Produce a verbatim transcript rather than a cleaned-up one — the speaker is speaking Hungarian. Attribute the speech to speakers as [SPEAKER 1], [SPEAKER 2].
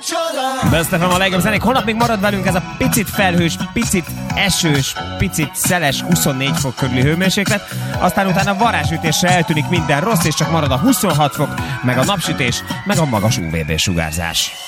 [SPEAKER 1] Best ef em a legjobb zenék. Holnap még marad velünk ez a picit felhős, picit esős, picit szeles huszonnégy fok körüli hőmérséklet. Aztán utána varázsütéssel eltűnik minden rossz, és csak marad a huszonhat fok, meg a napsütés, meg a magas u vé bé sugárzás.